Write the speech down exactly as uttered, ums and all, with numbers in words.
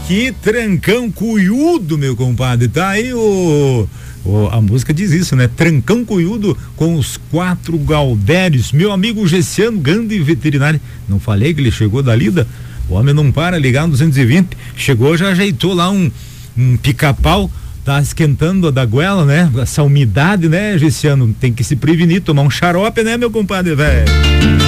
Que trancão cuiudo, meu compadre. Tá aí o, o a música diz isso, né? Trancão cuiudo com os quatro Galdérios. Meu amigo Gessiano, grande veterinário. Não falei que ele chegou da lida? O homem não para, ligar no duzentos e vinte. Chegou, já ajeitou lá um, um pica-pau. Tá esquentando a da goela, né? Essa umidade, né, Gessiano? Tem que se prevenir, tomar um xarope, né, meu compadre, velho?